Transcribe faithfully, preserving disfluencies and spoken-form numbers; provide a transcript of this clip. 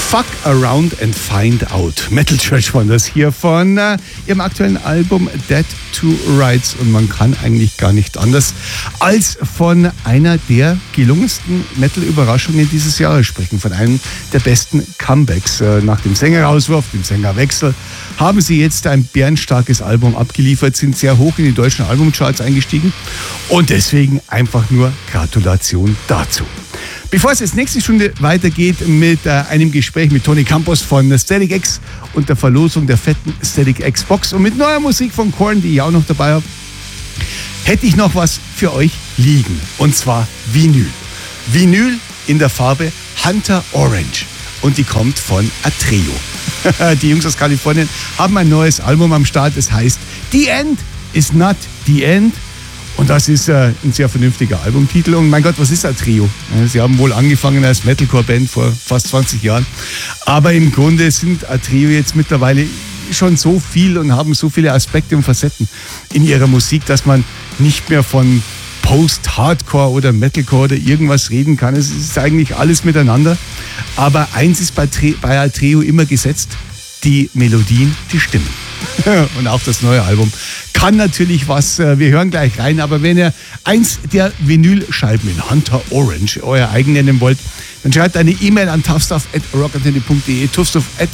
Fuck Around and Find Out. Metal Church waren das hier von äh, ihrem aktuellen Album Dead to Rights. Und man kann eigentlich gar nicht anders als von einer der gelungensten Metal-Überraschungen dieses Jahres sprechen. Von einem der besten Comebacks. Äh, nach dem Sängerauswurf, dem Sängerwechsel, haben sie jetzt ein bärenstarkes Album abgeliefert, sind sehr hoch in die deutschen Albumcharts eingestiegen. Und deswegen einfach nur Gratulation dazu. Bevor es jetzt nächste Stunde weitergeht mit äh, einem Gespräch mit Tony Campos von Static X und der Verlosung der fetten Static X Box und mit neuer Musik von Korn, die ich auch noch dabei habe, hätte ich noch was für euch liegen. Und zwar Vinyl. Vinyl in der Farbe Hunter Orange. Und die kommt von Atreo. Die Jungs aus Kalifornien haben ein neues Album am Start. Es heißt The End is not the End. Und das ist äh, ein sehr vernünftiger Albumtitel. Und mein Gott, was ist Atreo? Sie haben wohl angefangen als Metalcore-Band vor fast zwanzig Jahren. Aber im Grunde sind Atreo jetzt mittlerweile schon so viel und haben so viele Aspekte und Facetten in ihrer Musik, dass man nicht mehr von Post-Hardcore oder Metalcore oder irgendwas reden kann. Es ist eigentlich alles miteinander. Aber eins ist bei, bei Atreo immer gesetzt: die Melodien, die Stimmen. Und auch das neue Album kann natürlich was. Wir hören gleich rein, aber wenn ihr eins der Vinylscheiben in Hunter Orange euer eigen nennen wollt, dann schreibt eine E-Mail an toughstuff at rockantenne punkt de, toughstuff at